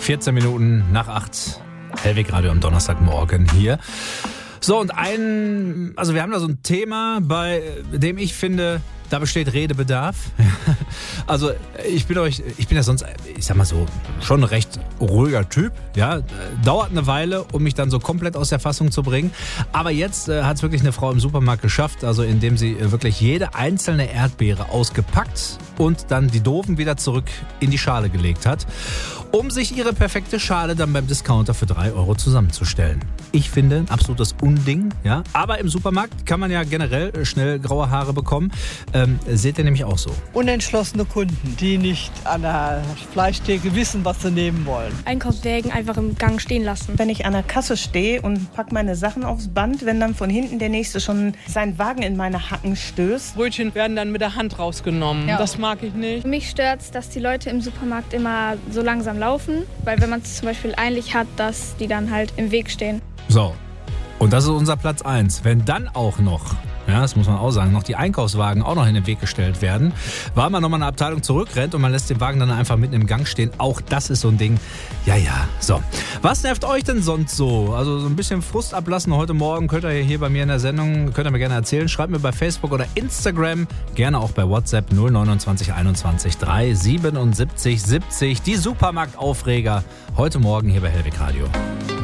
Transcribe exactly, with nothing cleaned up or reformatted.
vierzehn Minuten nach acht. Hellweg Radio am Donnerstagmorgen hier. So, und ein, also wir haben da so ein Thema, bei dem ich finde, da besteht Redebedarf. Also ich bin euch, ich bin ja sonst, ich sag mal so, schon ein recht ruhiger Typ. Ja, dauert eine Weile, um mich dann so komplett aus der Fassung zu bringen. Aber jetzt äh, hat es wirklich eine Frau im Supermarkt geschafft, also indem sie äh, wirklich jede einzelne Erdbeere ausgepackt und dann die doofen wieder zurück in die Schale gelegt hat, um sich ihre perfekte Schale dann beim Discounter für drei Euro zusammenzustellen. Ich finde, ein absolutes Unding. Ja? Aber im Supermarkt kann man ja generell schnell graue Haare bekommen. Ähm, seht ihr nämlich auch so? Unentschlossene Kunden, die nicht an der Fleischtheke wissen, was sie nehmen wollen. Einkaufswägen einfach im Gang stehen lassen. Wenn ich an der Kasse stehe und pack meine Sachen aufs Band, wenn dann von hinten der Nächste schon seinen Wagen in meine Hacken stößt. Brötchen werden dann mit der Hand rausgenommen. Ja. Das mag ich nicht. Mich stört es, dass die Leute im Supermarkt immer so langsam laufen. Weil wenn man es zum Beispiel eilig hat, dass die dann halt im Weg stehen. So, und das ist unser Platz eins. Wenn dann auch noch, ja, das muss man auch sagen, noch die Einkaufswagen auch noch in den Weg gestellt werden, weil man nochmal eine Abteilung zurückrennt und man lässt den Wagen dann einfach mitten im Gang stehen, auch das ist so ein Ding. Ja, ja, so. Was nervt euch denn sonst so? Also so ein bisschen Frust ablassen heute Morgen könnt ihr hier bei mir in der Sendung, könnt ihr mir gerne erzählen. Schreibt mir bei Facebook oder Instagram, gerne auch bei WhatsApp null neunundzwanzig einundzwanzig drei siebenundsiebzig siebzig. Die Supermarktaufreger heute Morgen hier bei Hellweg Radio.